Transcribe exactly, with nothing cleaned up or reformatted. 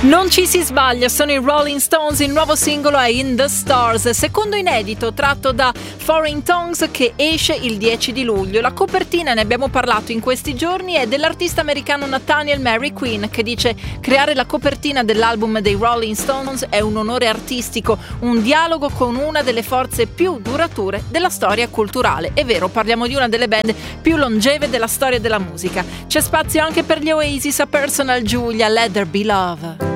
Non ci si sbaglia, sono i Rolling Stones, il nuovo singolo è In the Stars, secondo inedito tratto da Foreign Tongues che esce il dieci di luglio. La copertina, ne abbiamo parlato in questi giorni, è dell'artista americano Nathaniel Mary Quinn, che dice: creare la copertina dell'album dei Rolling Stones è un onore artistico, un dialogo con una delle forze più durature della storia culturale. È vero, parliamo di una delle band più longeve della storia della musica. C'è spazio anche per gli Oasis, a Personal Julia, Let There Be Love.